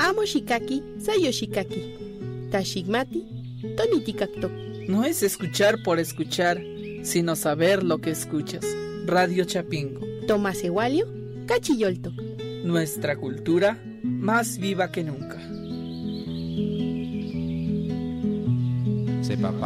Amo shikaki, sayo shikaki. Tashigmati, tonitikaktok. No es escuchar por escuchar, sino saber lo que escuchas. Radio Chapingo. Tomás Ewalio, Cachiyolto. Nuestra cultura más viva que nunca. Sepa